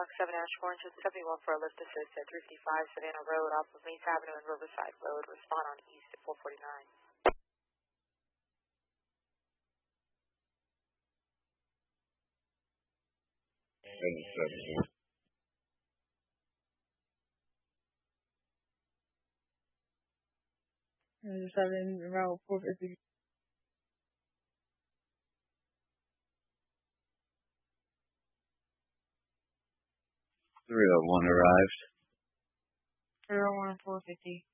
Block 7 Ashbourne to 71 for a lift assist at 355 Savannah Road off of Mace Avenue and Riverside Road. Respond on east at 449. Route 450. 301 arrived. 301 450.